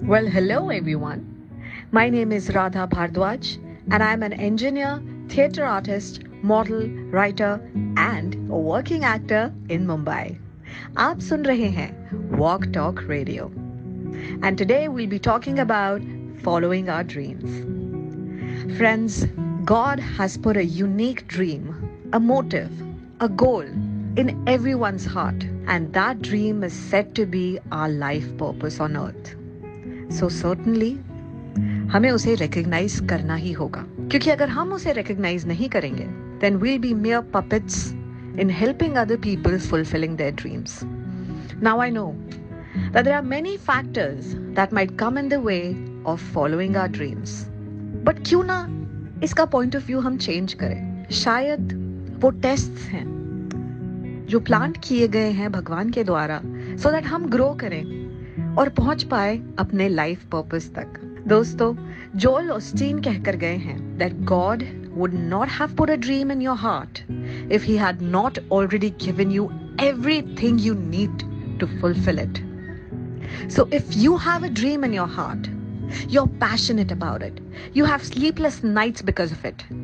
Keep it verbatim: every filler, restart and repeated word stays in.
Well, hello everyone. My name is Radha Bhardwaj and I'm an engineer, theatre artist, model, writer and a working actor in Mumbai. आप सुन रहे हैं Walk Talk Radio. And today we'll be talking about following our dreams. Friends, God has put a unique dream, a motive, a goal in everyone's heart. And that dream is said to be our life purpose on earth. So certainly, हमें उसे recognize करना ही होगा. क्योंकि अगर हम उसे recognize नहीं करेंगे, then we'll be mere puppets in helping other people fulfilling their dreams. Now I know that there are many factors that might come in the way of following our dreams. But क्यों ना इसका point of view हम change करें? शायद वो tests हैं जो plant किए गए हैं भगवान के द्वारा so that हम grow करें और पहुंच पाए अपने लाइफ पर्पस तक. दोस्तों, जोएल ऑस्टीन कहकर गए हैं that God would not have put a dream in your heart if he had not already given you everything you need to fulfill it. So if you have a dream in your heart, you're passionate about it, you have sleepless nights because of it,